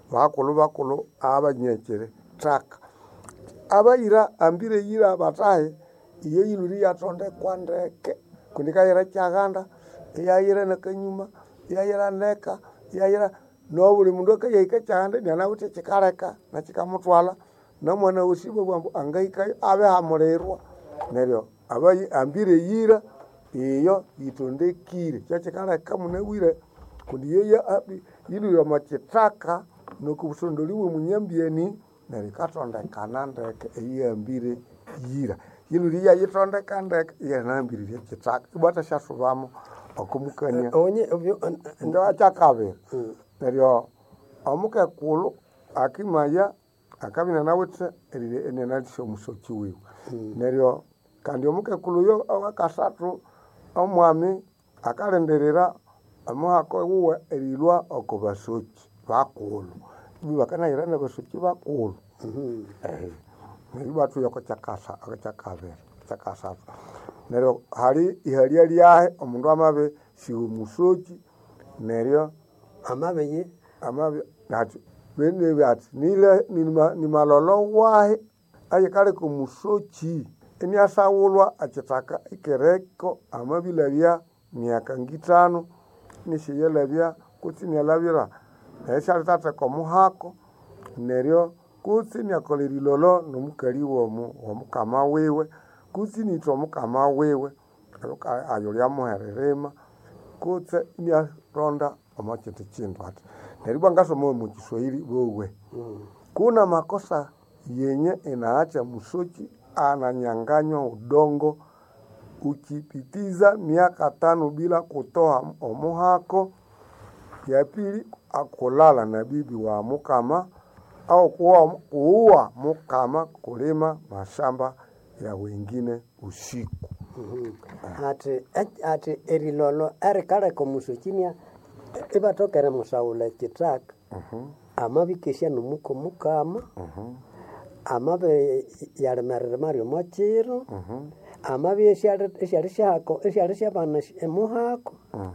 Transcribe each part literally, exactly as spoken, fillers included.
bakulu bakulu abanyekere taka abayira ambire yira batahe iyo yiluri yatonde kwandeke kunika yira kyaganda yayira nakanyuma yayira neka yayira no buli mundu akayika cyane nyana uti kikareka na kikamutwala na mwana usibo bwambu angaika abe hamurerwa neryo abayi ambire yira iyo yitondekire cyo kikareka munewire kundi yeya abi yilu yamakitaka nokubusondoliwe munyambieni neryo katondekana ndeke eyambire yira yilu riya yitondeka ndeke yanambire kitaka ibata shasubamo okumukania onye ndo achakabe neryo omuke kulu akimaya akabina nawetse erire enenalisho musoki wiwe neryo kandi omuke kulu yo akasatu omwami akalenderera amuhako uwe erilwa okobasoki bakulu bibakana irana basoki bakulu eh nibatu yako chakasa akachakabe chakasa neryo hali ihali aliahe omundu amabe siwe musoki neryo amabe amabe nati bene byati nile ni malolo wahe ayekale ku musoki eni asawulwa akitaka ikereko amabilabya myaka ngitano nishiyelabya kuti nyalabira esa tata komuhako neryo kuti nyakolerilolo nomukali womu omukama wewe kuti nitwa omukama wewe ayolya muhererema kuti nya ronda omachete chindu ati neribwa ngasoma mu Kiswahili wewe kuna makosa yenye inaacha musoki ananyanganywa udongo ukipitiza miaka tano bila kutoa omuhako. Ya pili akulala na bibi wa mukama au kuwa kuua mukama kulima mashamba ya wengine usiku. Ati ati erilolo erikale komusokinia ibatokera musaula kitaka amabikesha numuko mukama amabe yalemerere Mario Mochiro amabe eshari eshari shako eshari shabana emuhako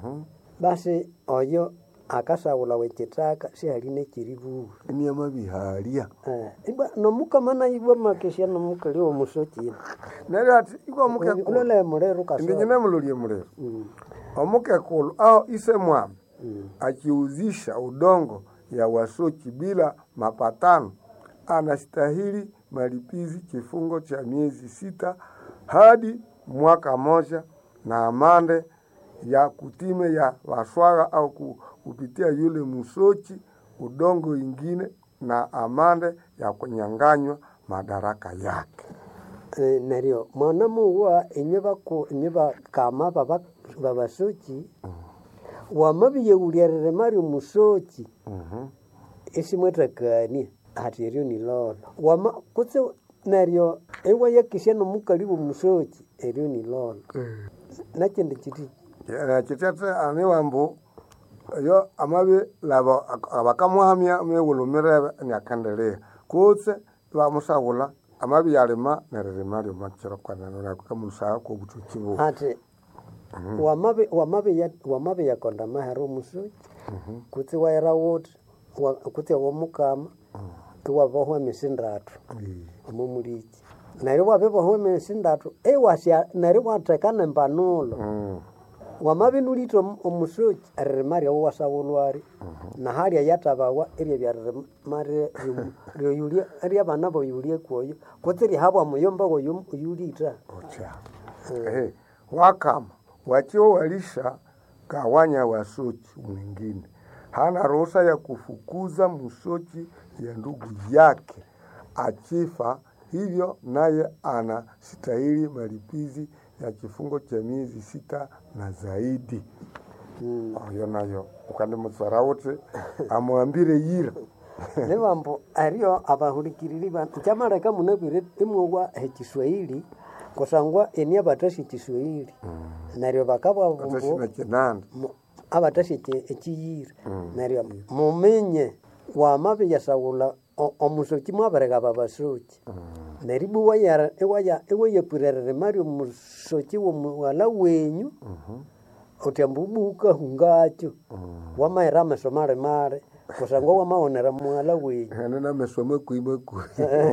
basi oyo akasaula wekitaka sihaline kiribu ni amabihalia eh iba nomukama na ibwa makesha nomukali wo musoki nari ati igwa muke kulole murero kaso ndinyine mulolie murero omuke kulu au isemwa akiuzisha udongo ya wasoki bila mapatano anastahili malipizi kifungo cha miezi sita hadi mwaka moja na amande ya kutime ya waswaga au kupitia yule musochi udongo ingine na amande ya kunyanganywa madaraka yake. E, nario mwanamu wa inyeba ku inyeba kama baba baba sochi wamabiye ulierere Mario musochi mhm esimwetakani hatirio ni lolo wama kutse nario ewa yakisha no mukali wo musochi erio ni lolo nakende kiti ya kitete ani wambu yo amabe labo abakamwahamya mewulumire nyakandele kutse bamusabula amabi yalema nerere Mario makiro kwanana kamusa ko butukibo ate wamabe wamabe ya wamabe yakonda maharo musochi kutse waira wote kutse wo mukama tuwa bohwa misindatu omumuliki nari wabe bohwa misindatu e wasya nari watekana mpanulo wamabinulito omusoki aremaria wasawulwari na hali yatabawa eri bya mare yulia eri abana bo yulia koyo koteri habwa muyomba go yulita ocha eh wakama wachio walisha gawanya wasochi mwingine hana ruhusa ya kufukuza musochi ya ndugu yake achifa hivyo naye ana stahili malipizi ya kifungo cha miezi sita na zaidi. Mm. Oyo nayo ukande mutsarawute amwambire yira Lewambo ario abahulikiriri bantu chamareka munabire imwa Kiswahili kosangwa enia batashi Kiswahili mm. nario bakabwa bumbo abatashi ekiyira mm. nario mumenye wa mabe yasawula omusoki mwabarega babasoki mm. neribu wayara ewaya eweye purere Mario musoki wo mwala wenyu mhm mm otembubuka hungacho mm. wamaira mesomare mare kusangwa wamaonera mwala wenyu ene namesome kuime kui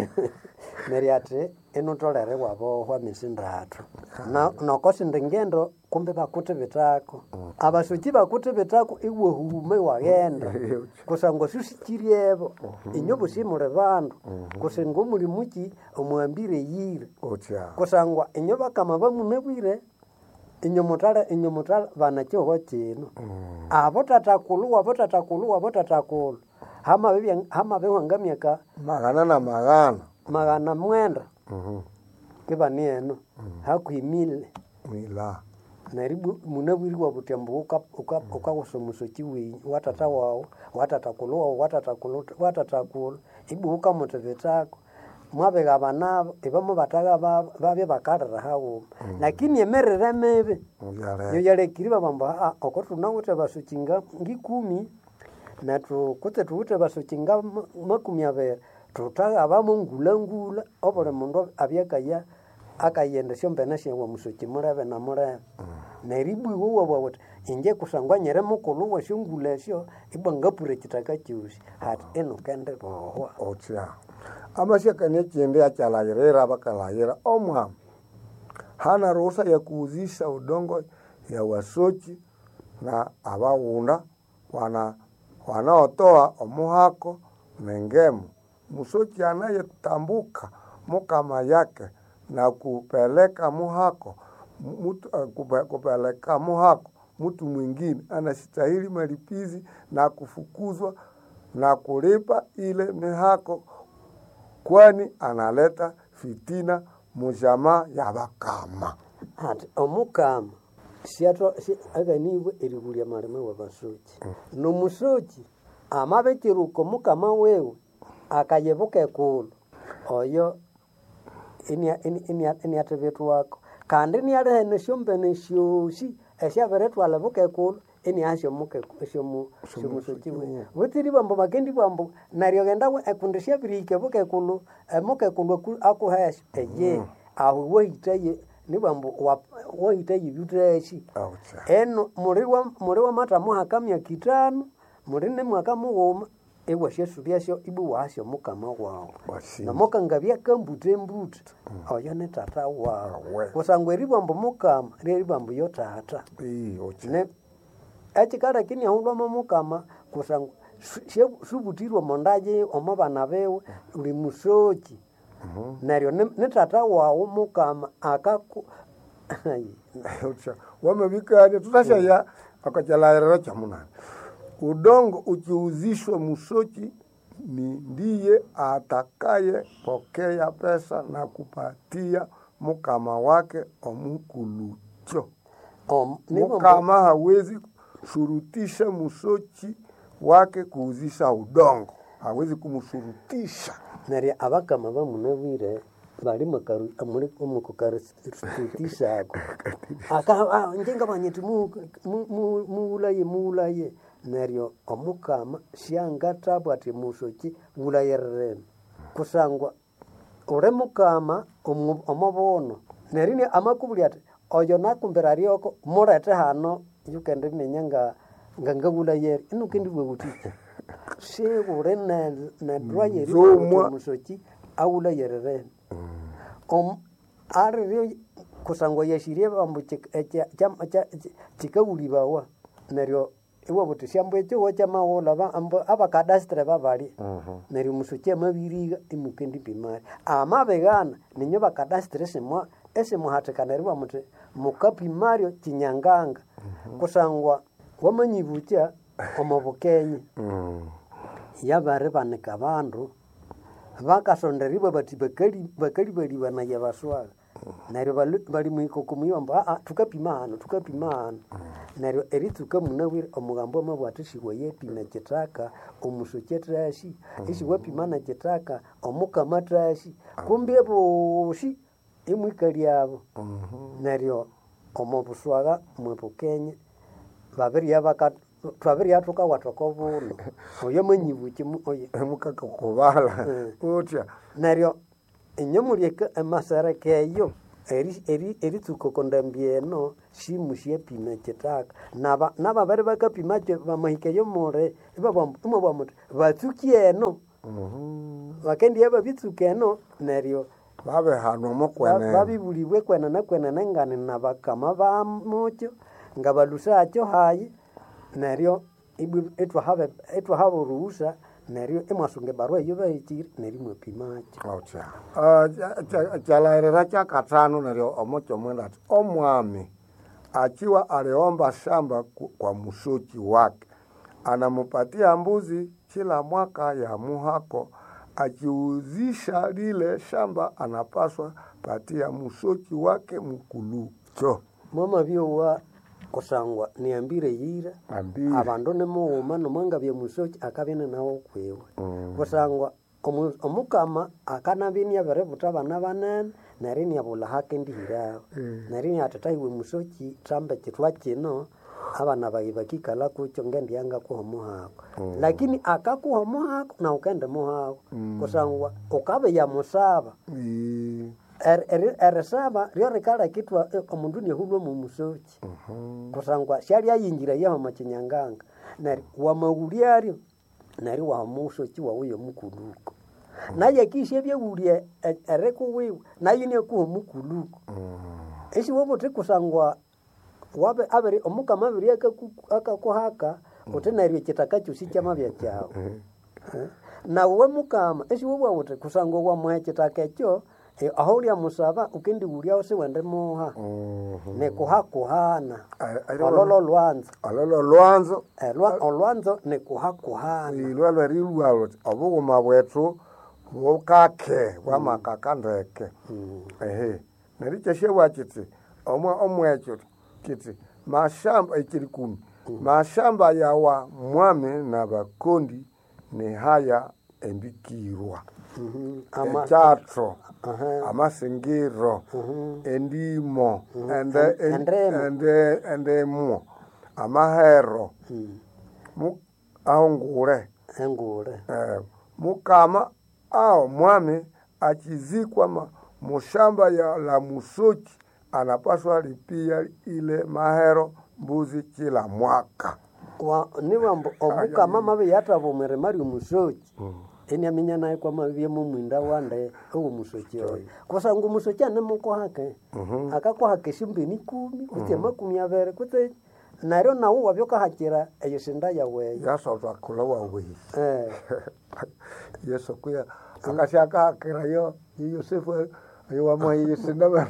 neryo ati inutolere wabohwa misindatu na nokosindi ngendo kumbe bakuti bitako abasuki bakuti bitako iwe hume wagenda kusangwa susikiriebo inyo busimule bandu kusinga omuli muki omwambire yire kusangwa inyo bakama bamunabwire inyo mutale inyo mutale banakyoho kino abo tatakulu abo tatakulu abo tatakulu hama bibya hama biwangamyaka magana na magana magana mwenda mhm kiba nieno hakuimile mila naribu munabwiri wa butembo uka uka ukagosomuso kiwi watata wao watatakulu wao watatakulu watatakulu ibu ukamutebetako mwabega banabo ibamo bataga babye bakarira hawo lakini emerere mebe yo yale kiriba bamba okotuna ute basukinga ngikumi na tu kute tuute basukinga makumi abere tutaga abamo ngula ngula obole mundo abyakaya akayenda shombena shewa musoki murebe na murebe neribu wo wo inje kusangwa nyere mukulu wa shungula sho ibanga pure kitaka cyushi hat eno kende bohwa otya amashaka nekende achalayira bakalayira omwa hana ruhusa ya kuuzisha udongo ya wasochi na abawunda wana wanaotoa omuhako mengemu musochi anayetambuka mukama yake na kupeleka muhako mutu, uh, kupeleka muhako mtu mwingine anastahili malipizi na kufukuzwa na kulipa ile mihako, kwani analeta fitina mujama ya bakama. Hati omukama siato si aganiwe erigulia marime wa basochi mm. no musochi amabekiruko mukama wewe akayebuke kulu oyo inia inia inia tebetu wako kandi ni ale ne shombene shoshi esha beretu alabuke kulu ini asho muke esho mu shomusochi we wetiri bambo magendi bambo nario genda ekundishia birike buke kulu muke kulu akuhash eye aho weitaye ni bambo weitaye yuteshi eno muriwa muriwa mata muhakamya kitano murine mwaka muwoma ewa shesu byasho ibu washo mukama wao na moka ngabya kambute mbute mm. oyo ne tata wao kusangwe ribambo mukama ribambo yo tata eh oche ne achikara kini ahulwa mukama kusangwe subutirwa mondaje omabana bewe uri musochi mhm naryo ne tata wao mukama akaku ocha wamebikanye tutashaya akachala cha munana udongo ukiuzishwa musochi ni ndiye atakaye pokea pesa na kupatia mukama wake omukulucho. Om, mukama hawezi shurutisha musochi wake kuuzisha udongo, hawezi kumshurutisha. Nari abakama bamunabire bali makaru amuri umukokaristisha ako aka njenga banyetu mu mulaye mulaye neryo omukama siangata bwati musochi ulayerere kusangwa ore mukama omobono nerini amakubuli ati oyo nakumbera ryoko murete hano yukende menyanga nganga ulayere inukindi bweguti si ure na na dwayeri musochi aulayerere om ari kusangwa yashirie bambu chikaulibawa neryo iwo butishambo echo wacha mawola ba ambo abakadastre babali mhm neryo musoche mabiriga imukendi bimari amabegana ninyo bakadastre semwa ese muhatekanirwa mute mukapi mario kinyanganga kusangwa wamanyibucha omobukenye mhm yabare banika bandu bakasonderiba bati bakali bakali bali bana yabaswa neryo bali mwiko kumuyomba a tukapima hano tukapima hano neryo erituka munawire omugambo mabwatishibwa yepina kitaka omusochetrashi ishiwapima na kitaka omukamatrashi kumbe boshi imwikali yabo neryo omobuswaga mwebukenye babiri yabaka twabiri atuka watokovuno oyo manyibuki oye mukaka kubala utya neryo enyomurieka amasara keyo eri eri eri tukokonda mbieno shimu shepima chitaka naba naba bari bakapima che bamahike yo more ibaba tuma ba mut batsukieno Mhm. bakendi aba bitsukeno neryo babe hano mokwene babibuliwe kwena na kwena nengane nabakama ba mucho ngabalusa acho hayi neryo ibu etwa habe etwa habo ruhusa neryo emwasunge barua yo bayitiri neryo mwapimacho ocha ah chalaerera cha katano neryo omocho mwenda ati omwami akiwa aliomba shamba ku- kwa mshoki wake anamupatia mbuzi kila mwaka ya muhako akiuzisha lile shamba anapaswa patia mshoki wake mkulucho mama byowa kusangwa niambire yira ambiri abandu nemuwuma nomwanga bya musoki akabine nawo kwewe Mm. kusangwa omu- omukama akanabinia berebuta abana banene neryo niabula hake ndihiraho neryo niatatahiwe musoki trambe kitwa kino abana bayi bakikala kucho ngendianga kuha muhako lakini akakuha muhako na ukende muhako kusangwa ukabe ya musaba I- Er- er- erisaba ryo rikala kitwa eh, omundu niahulwa mu musoki kusangwa syali ayingira yaho machinyanganga neri wamauliaryo neri wa musoki wawuyo mukuluko naye kishe byawulie erekuwiwe naye niakuha mukuluko esi wobote kusangwa wabe abere omukama abere akaku- akakuhaka uti neryo kitakacho sikyamabya kyawe Eh, nawe mukama esi wobwawote kusangwa wamwahe kitakacho eh, aho ulya musaba ukendi uliao siwende muha Mhm. nekuhakuhana Ai- ai- ololo lwanzo alolo lwanzo Eh, lwa- olwanzo nekuhakuhana ilwalwe rilwalo obughuma bwethu bukake bwamakaka ndeke ehe nerikyeshe bwakiti omwe omwekyo kiti mashamba ekiri kumi mashamba yawa mwami na bakondi ni haya embikirwa Mhm. Ama- ekyatro Aha. amasingiro endimo ende En- endemo. ende endemo amahero Mm. mu ahongule engule eh, mukama ao mwami akizikwa ma- mushamba ya la musoki anapaswa lipia ile mahero mbuzi kila mwaka Wa- niwambo omukama mabe yatabomere mari umusoki eniaminya naye kwa mabye mumwinda wande owo musoki oyo kusanga umusoki anemukuhake akakuhake shimbini kumi kutse makumi abere kutse naryo nawo wabyokahakira eyo sinda yaweyo yasotwa kula wawihi eh yesu kuya akashakahakira yo yosefu ayowamuhiyisinda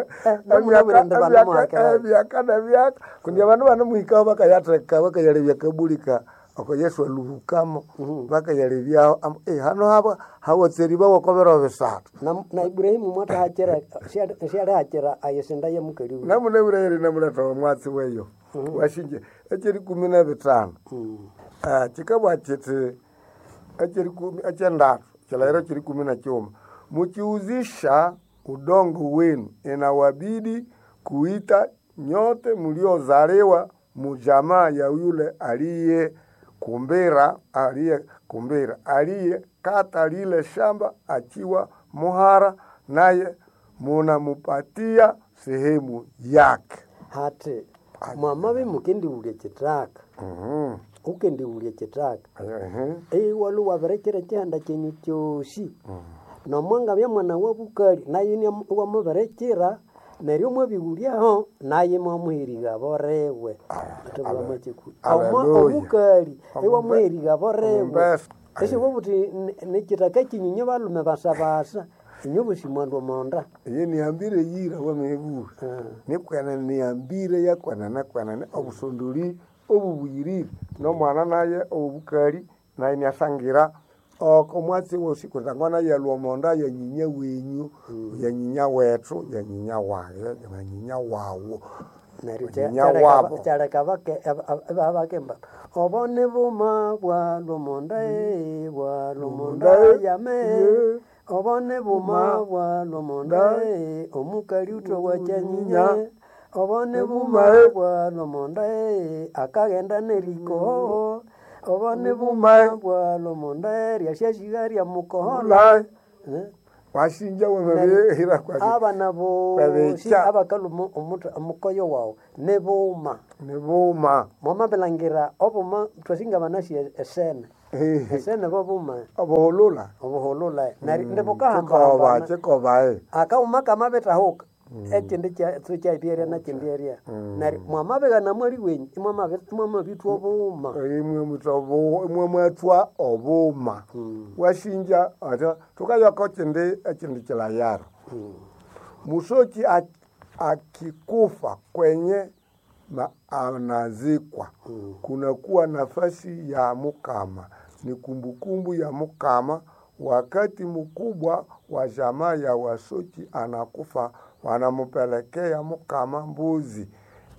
ebyaka nebyaka kundi abandu banamuhikaho bakayatheka bakayalebya kabulika oko yesu aluhukamo bakayalebyaho am- eh, hano haba hawotseri bawokobero bisatu na, na Ibrahimu mwata hachira siali hachira ayesinda ya mukali we namunebireheri namuleta omwatsi weyo washinje ekiri kumi na bitano Ah, kikabwa kiti ekiri kumi ekyendatu kilairo kiri kumi na kyuma mukiuzisha udongo wenu inawabidi kuita nyote mliozaliwa mujamaa ya yule aliye kumbira aliye kumbira aliye kata lile shamba akiwa muhara naye munamupatia sehemu yake. hati mwamabe mukendi ulye chitaka Mhm. ukendi ulye chitaka Mhm. ei walu waberekere chihanda chenyu chosi nomwanga bya mwana wabukali naye ni wamuberekera neryo mwabiwulyaho naye mwamuhiriga borewe atobwamachiku omwa Hallelujah. obukali ei wamuhiriga borewe Omumbesa. esi wobuti nichitaka chinyinyo balume basabasa inyobusi mwandu monda Iye niambire yira wamebura nikwena niambire yakwena nakwena obusondoli obubwirire nomwana naye obukali naye niasangira oko mwatsi wosi kutangana yalwa monda yanyinya wenyu yanyinya wetu yanyinya waye yanyinya wawo neryo Nyinya wabo. kyaleka bake babakemba obone buma bwa lumonda e bwa lumonda yame obone buma bwa lumonda e omukali utwa wa cyanyinya obone buma bwa lumonda e akagenda neriko obone buma bwa lumonda e ryashashiga rya mukohola Ulai. Eh? washinja wamabehira kwa abana bo Babecha. abakalu omukoyo wao neboma nebuma mama belangira obuma twasinga banashi esene Eh, esene bobuma aboholula obuholula nari ndeboka chikoba hamba chikoba eh akauma kama betahuka ekindi kya tsukyaipiere na kindieria nari mwama begana mwali wenyi mwama mwama bitu obuma imwe mutobo imwe mwatwa obuma washinja ata tukayako chinde chindi kila yaro musochi a- akikufa kwenye ma, anazikwa kunakuwa nafasi ya mukama, ni kumbukumbu ya mukama. Wakati mkubwa wa jamaa ya wasochi anakufa, wanamupelekea mukama mbuzi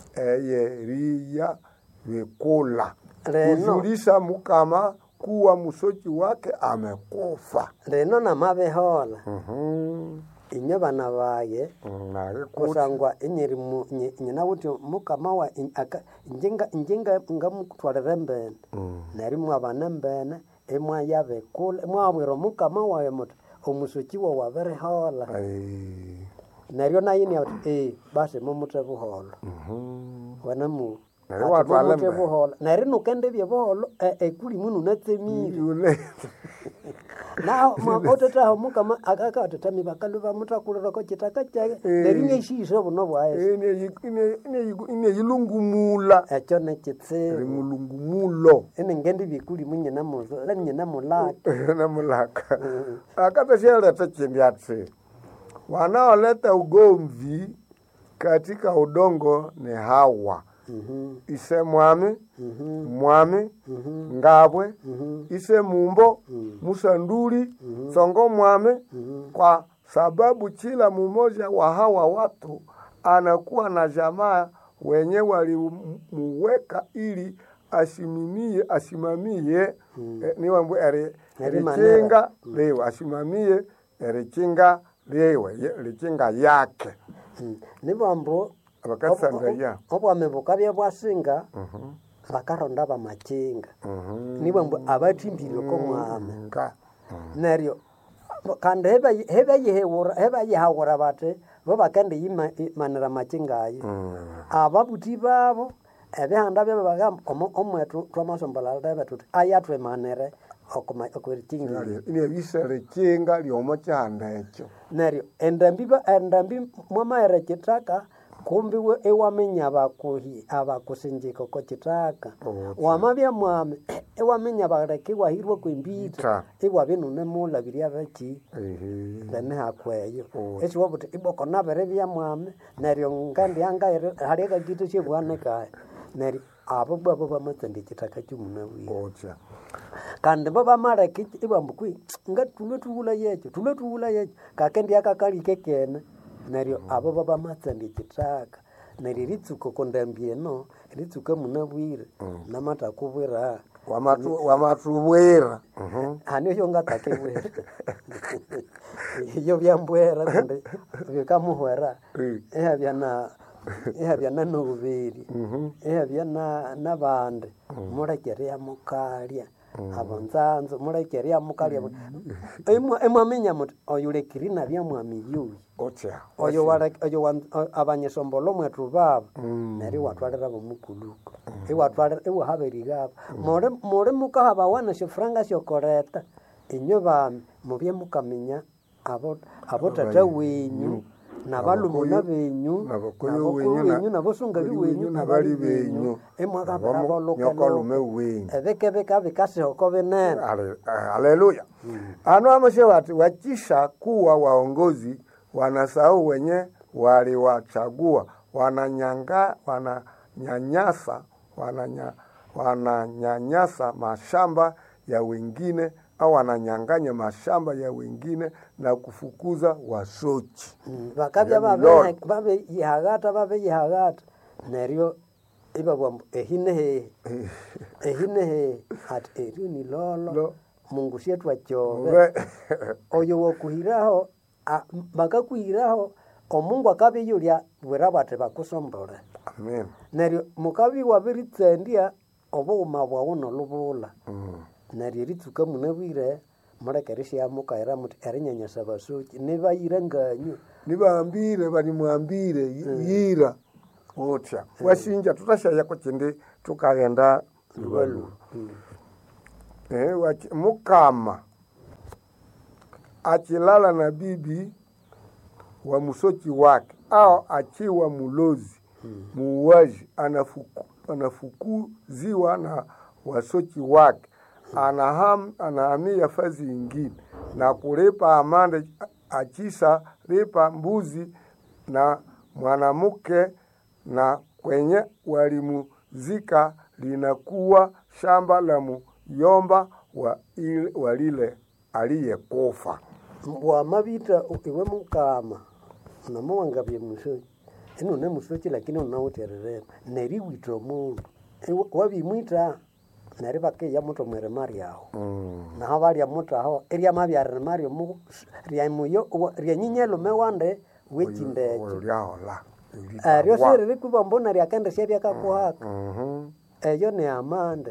eyeria vikula Reno. kujulisha mukama kuwa musochi wake amekufa. reno namabehola Mhm. inyo bana baye Nari kuti. kusangwa inyiri mu- nyi- nyina wuti mukama wa in- aka- njinga njinga ngamutwalire mbene nari mwabana mbene imwayabe kula mwabwira mukama wawe muti omusoki wa waberehola Ai. naryo nayini ati eh basi mumute buholo Mhm. wanamu Nari ati watu mumute alembe. buholo nari nukende bye buholo e- ekuli munu natsemire Yule. na mwakotetaho mukama akakatetami bakalu bamutakulira ko kitaka kyake nari nyeshisho buno bwaye Ine yi- ine- ine yi- ine yilungumula. ekyo nekitsiri Rimulungumulo. ene ngendi bikuli munyina muzo la nyina mulaka Na mulaka. Akatasheleta chindi ati. Wanaoleta ugomvi katika udongo ni Hawa. Ise mwami, mwami, ngabwe, ise mumbo, musanduri, songo mwami, kwa sababu kila mmoja wa hawa watu anakuwa na jamaa wenye walimuweka ili asimamie asimamie eh, niwambu eri Eri erichinga lewe asimamie erichinga lewe ye- lichinga yake nibambo abakasandaya. obwame bukabya bwasinga bakaronda bamachinga nibambo abathimbire ko mwame Nga. neryo kandi heba heba yehewura heba yehawura bate bo bakande yimanira machinga ayi ababuti babo ebihanda byo bagamba omwetu twamasombola lebe tuti ayatwe manere okuma okweritinga Ine bisere chinga lyomo chanda echo. neryo endambi ba endambi mwamaere kitaka kumbi we ewamenya abakuhi abakusinjika ko kitaka Oh, wamabya mwame ewamenya bareke wahirwa kwimbita Ta. ewabinune mula birya baki Ehe. bene hakweyo Oh. esi wabuti iboko nabere bya mwame neryo ngandi yangaire hali akagito kyebwane kae neryo abo babo bamatsende kitaka kyumuna wiye Ocha. kandi bo bamareke ibambukwi nga tulo tuula yecho tulo tuula yecho kakendi akakali kekene neryo abo baba matsende kitaka neryo ritsuko kondambie no ritsuka munabwire namata kubwira Wamatu wamatubwera. Mhm. hani yo ngatakebwira yo byambwera kandi bikamuhwera Eh. eha byana eha byana noberi eha byana nabande murekeria mukalya abanzanzo murekeria mukalya emwa emwamenya muti oyulekiri na byamwami yuyi Ocha. oyo wale oyo wan- o- abanyesombolo mwetu baba neri watwalira bomukuluko iwatwalira iwahaberiga more more mukahaba wana shifranga shokoreta inyo bami mubye mukamenya abo abo tata wenyu nabalumuna benyu Nabakoyo nabakuru wenyu, na- wenyu nabosungali bali wenyu wenyu, nabali nabali benyu benyu. emwakabera Nabamo- nyokolume wenyu. ebekebeka bikasihoko binene Ale- Haleluya. Ano amesema ati wakisha kuwa waongozi wanasahau wenye waliwachagua, wananyanga wananyanyasa wananya, wananyanyasa mashamba ya wengine au wananyang'anya mashamba ya wengine na kufukuza wasochi. bakabya Yani babe Lord. babe yihagata babe yihagata neryo ibabwa ehine he ehine he at eryo ni lolo Lo. mungu shetwa chobe Ube- oyo wokuhiraho a- bakakuhiraho omungu akabe yulya bwera bate bakusombole Amen. neryo mukabi wabiritsendia obuuma bwawu nolubula Mm. neryo ritsuka munabwire mulekeresya mukaira muti erinyanyasa basoki nibayira nganyu nibambire bani mwambire yira otya washinja tutashaya ko kindi tukagenda lubalu eh wachi mukama akilala na bibi wa musoki wake au achiwa mulozi muuaji anafuku anafukuziwa na wasoki wake anaham anahamia fazi nyingine na kulipa amande achisa lipa mbuzi na mwanamke na kwenye walimuzika linakuwa shamba la muyomba wa ile walile aliyekufa wa mabita iwe mukama na muwangabye musoki eno ne musoki lakini unauterere neri wito mundu wabimwita neri bake ya moto mwere mari aho mm. na habari ya moto aho eria mabya mari mu ria muyo ria nyinyelo mewande wekinde oyo la ario sere likuba mbona ria kende shebya kakuhaka mhm eyo ne amande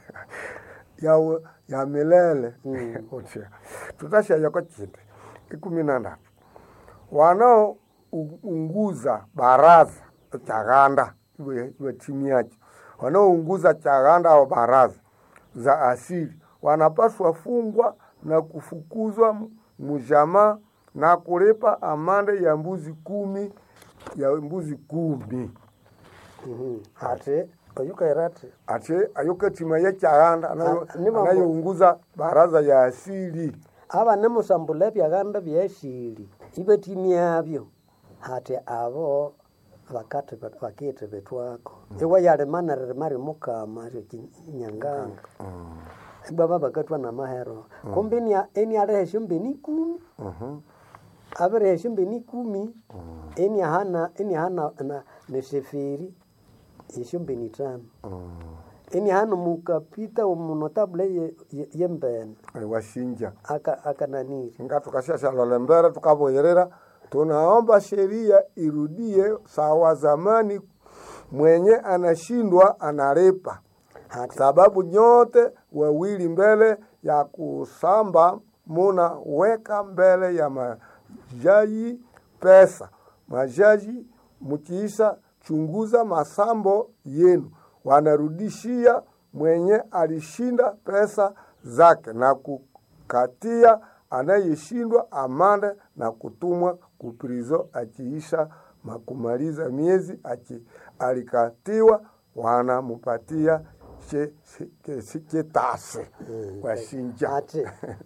ya ya milele ocha tutasha yako chinde ikumi na tatu wanao unguza baraza chaganda iwe timu yake wanaounguza chaganda au baraza za asili wanapaswa fungwa na kufukuzwa mujama na kulipa amande ya mbuzi kumi ya mbuzi kumi mhm ate ayuka erate ate ayuka timu ya chaganda anayounguza baraza ya asili aba nemusambule byaganda byashili ibe timu yabyo hate abo bakate bakete betwako mm. ewa yale manare mari mukama nyanganga mm. baba bakatwa na mahero mm. kombini ya eni ale shumbeni kumi mhm abere shumbeni kumi mm. eni hana eni hana na nesefiri shumbeni tano mm. eni hana mukapita umunotable ye, ye, yembene washinja aka akananiri ngatu kashasha lolembera tukaboyerera tunaomba sheria irudie sawa zamani mwenye anashindwa analipa sababu nyote wawili mbele ya kusamba muna weka mbele ya majaji pesa majaji mkiisha chunguza masambo yenu wanarudishia mwenye alishinda pesa zake na kukatia anayeshindwa amande na kutumwa kuprizo akiisha makumaliza miezi aki alikatiwa wanamupatia che che che tase washinja ate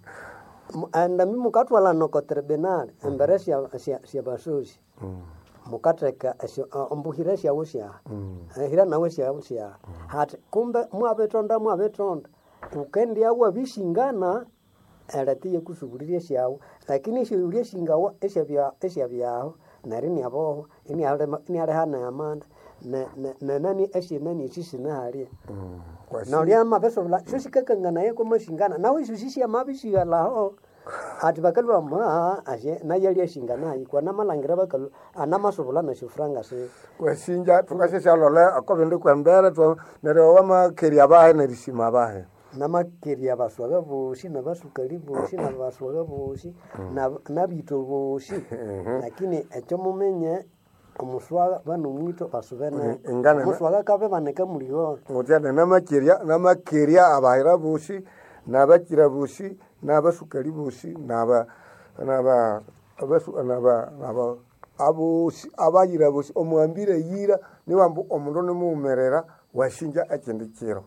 anda mimi mukatwala no tribunal emberesi ya sia basusi mukateka ombuhiresi ya usia hira na usia usia hate kumbe mwabetonda mwabetonda ukendia wa bishingana alatiye kusuburia shao lakini shuburia shingawa eshabya eshabyaho narini abo ini ale ini ale hana amanda na na nani eshi nani sisi na hali na ulia mabeso la sisi kakangana yako mashingana na wewe sisi amabishi laho ati bakalwa ma aje na yali shingana ikwa na malangira bakalu ana masobula na shufranga se wesinja tukashesha lole akobende kwembere to nero wama keria bahe na risima bahe namakeria baswaga boshi na basukali boshi na baswaga boshi na nabito boshi lakini echo mumenye omuswaga bano mwito basubena omuswaga kabe baneka muligo ngotya namakeria namakeria abahira boshi na bakira boshi na basukali boshi na ba na ba abasu na ba na ba aboshi abayira boshi omwambire yira ni wambu omundo ne mumerera washinja akendikiro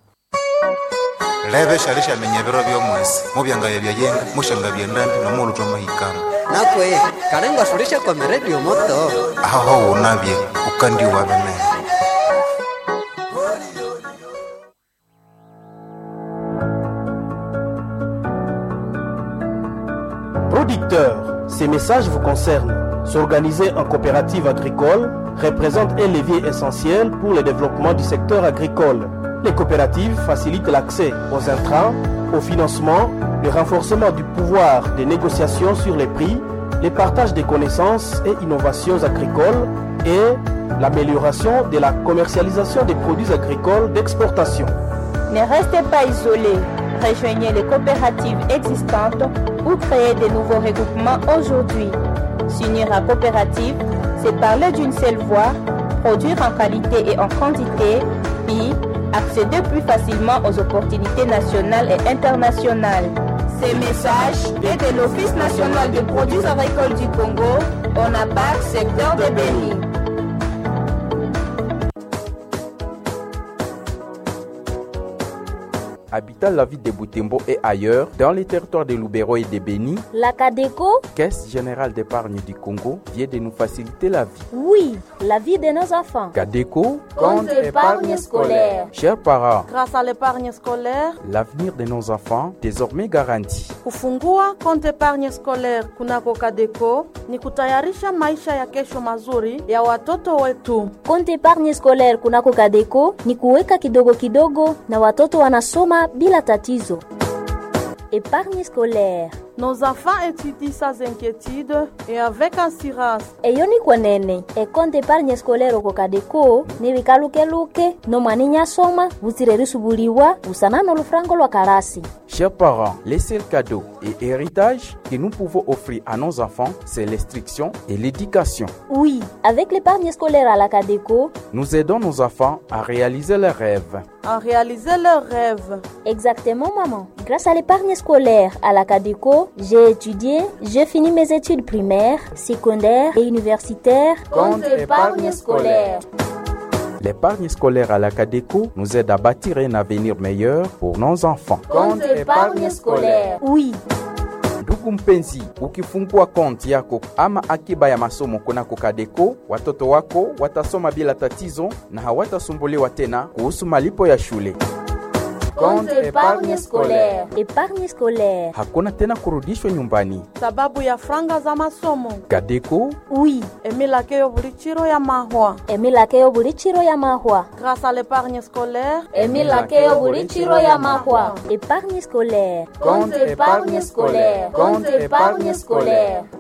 lebe shalisha menyebero byomwesi mubyangaye byayenga mushanga byendani no mulu tomahikana nakwe karenga shulisha kwa radio moto aho unabye ukandi wabene. Producteurs, ces messages vous concernent. S'organiser en coopérative agricole représente un levier essentiel pour le développement du secteur agricole. Les coopératives facilitent l'accès aux intrants, au financement, le renforcement du pouvoir de négociation sur les prix, le partage des connaissances et innovations agricoles et l'amélioration de la commercialisation des produits agricoles d'exportation. Ne restez pas isolés. Rejoignez les coopératives existantes ou créez de nouveaux regroupements aujourd'hui. S'unir à coopérative, c'est parler d'une seule voix, produire en qualité et en quantité, puis accéder plus facilement aux opportunités nationales et internationales. Ces messages est de l'Office national des produits agricoles du Congo, ONAPAC, secteur de Béni. Habitant la ville de Butembo et ailleurs, dans les territoires de Lubero et de Béni, la CADECO, Caisse générale d'épargne du Congo, vient de nous faciliter la vie. Oui, la vie de nos enfants. CADECO, compte épargne scolaire. Chers parents, grâce à l'épargne scolaire, l'avenir de nos enfants désormais garanti. Kufungua compte épargne scolaire kunako CADECO ni kutayarisha maisha ya kesho mazuri ya watoto wetu. Compte épargne scolaire kunako CADECO ni kuweka kidogo kidogo na watoto wanasoma bila tatizo. Épargne scolaire. Nos enfants étudient sans inquiétude et avec assurance. Eyo ni kwenene. E compte épargne scolaire oko CADECO ni bikaluke luke no mwaninya soma butire risubuliwa usana no lufrango lwa karasi. Chers parents, les seuls cadeaux et héritages que nous pouvons offrir à nos enfants, c'est l'instruction et l'éducation. Oui, avec l'épargne scolaire à la CADECO, nous aidons nos enfants à réaliser leurs rêves. À réaliser leurs rêves. Exactement, maman. Grâce à l'épargne scolaire à la CADECO, j'ai étudié, j'ai fini mes études primaires, secondaires et universitaires. Compte épargne scolaire. L'épargne scolaire à la CADECO nous aide à bâtir un avenir meilleur pour nos enfants. Compte épargne scolaire. Oui. Ndugu mpenzi, ukifungua konti yako ama akiba ya masomo kunako CADECO, watoto wako watasoma bila tatizo na hawatasumbuliwa tena kuhusu malipo ya shule. Compte épargne scolaire. Épargne scolaire. Hakuna tena kurudishwa nyumbani sababu ya franga za masomo. CADECO, oui. Emilakeo bulichiro ya mahwa. Emilakeo bulichiro ya mahwa. Grâce à l'épargne scolaire. Emilakeo bulichiro ya mahwa. Épargne scolaire. Compte épargne scolaire. Compte épargne scolaire.